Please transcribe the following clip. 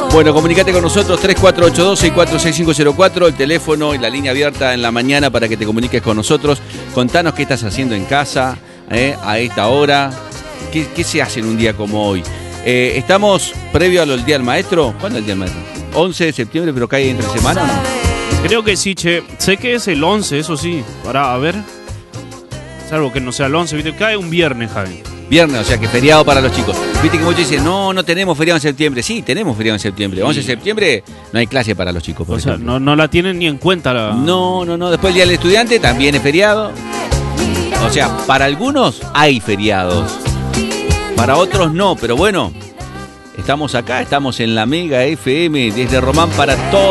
Bueno, comunicate con nosotros 3482-646504, el teléfono y la línea abierta en la mañana para que te comuniques con nosotros. Contanos qué estás haciendo en casa a esta hora. ¿Qué se hace en un día como hoy? Estamos previo al Día del Maestro. ¿Cuándo es el Día del Maestro? 11 de septiembre, pero cae entre semana, ¿o no? Creo que sí, che. Sé que es el 11, eso sí. Para, a ver. Salvo que no sea el 11, ¿viste? Cae un viernes, Javi. Viernes, o sea que feriado para los chicos. Viste que muchos dicen, no tenemos feriado en septiembre. Sí, tenemos feriado en septiembre. 11 de septiembre no hay clase para los chicos, por ejemplo. Sea, no la tienen ni en cuenta. No. Después el Día del Estudiante también es feriado. O sea, para algunos hay feriados. Para otros no, pero bueno, estamos acá, estamos en la Mega FM desde Román para todo.